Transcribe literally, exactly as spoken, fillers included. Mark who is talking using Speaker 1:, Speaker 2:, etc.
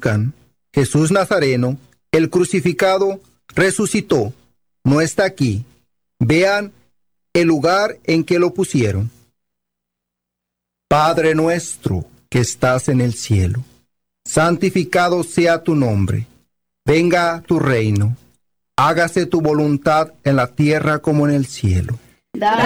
Speaker 1: buscan. Jesús Nazareno, el crucificado, resucitó. No está aquí. Vean el lugar en que lo pusieron. Padre nuestro que estás en el cielo, santificado sea tu nombre. Venga tu reino. Hágase tu voluntad en la tierra como en el cielo.